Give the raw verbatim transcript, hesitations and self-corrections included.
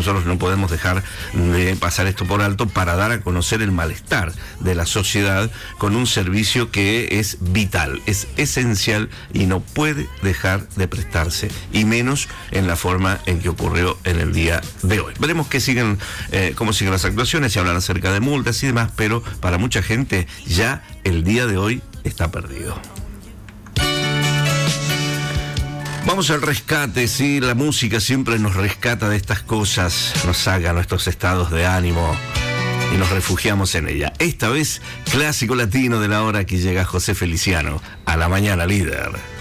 nosotros no podemos dejar de pasar esto por alto para dar a conocer el malestar de la sociedad con un servicio que es vital, es esencial y no puede dejar de prestarse, y menos en la forma en que ocurrió en el día de hoy. Veremos que siguen, eh, cómo siguen las actuaciones, se hablan acerca de multas y demás, pero para mucha gente ya el día de hoy está perdido. Vamos al rescate, sí, la música siempre nos rescata de estas cosas, nos saca nuestros estados de ánimo y nos refugiamos en ella. Esta vez, clásico latino de la hora, que llega José Feliciano, a la mañana líder.